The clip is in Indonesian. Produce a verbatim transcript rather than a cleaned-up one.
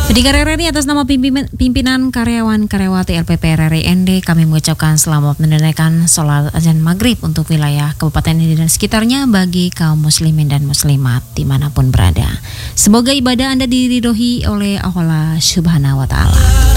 Pendengar R R I, atas nama pimpinan, pimpinan karyawan karyawati L P P R R I N D, kami mengucapkan selamat menunaikan sholat azan maghrib untuk wilayah Kabupaten ini dan sekitarnya bagi kaum muslimin dan muslimat dimanapun berada. Semoga ibadah Anda diridhoi oleh Allah Subhanahu wa Ta'ala.